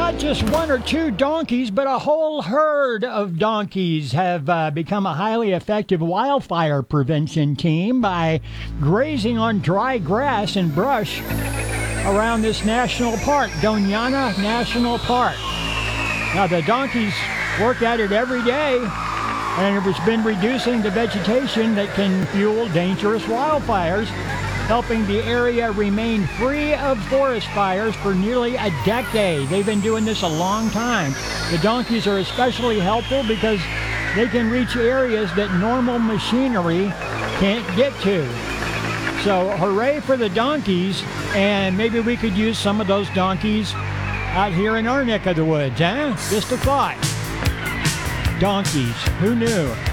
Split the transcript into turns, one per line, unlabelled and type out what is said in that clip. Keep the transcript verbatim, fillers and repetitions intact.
Not just one or two donkeys, but a whole herd of donkeys have uh, become a highly effective wildfire prevention team by grazing on dry grass and brush around this national park, Doñana National Park. Now, the donkeys work at it every day, and it has been reducing the vegetation that can fuel dangerous wildfires, helping the area remain free of forest fires for nearly a decade. They've been doing this a long time. The donkeys are especially helpful because they can reach areas that normal machinery can't get to. So hooray for the donkeys, and maybe we could use some of those donkeys out here in our neck of the woods, huh? Just a thought. Donkeys, who knew?